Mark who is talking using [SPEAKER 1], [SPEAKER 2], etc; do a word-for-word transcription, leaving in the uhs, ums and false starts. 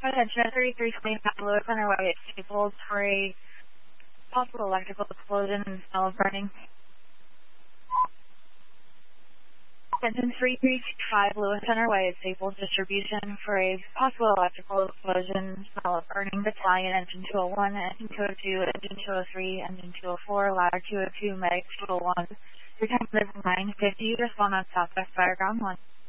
[SPEAKER 1] Attention at thirty-three twenty-five Lewis on our way at Staples for a possible electrical explosion and smell of burning. Attention three three two five Lewis on our way at Staples Distribution for a possible electrical explosion, smell of burning. Battalion Engine two oh one, Engine two oh two, Engine two oh three, Engine two oh four, Ladder two oh two, Medic two oh one. Your time is nine fifty. Respond on Southwest Fire Ground one.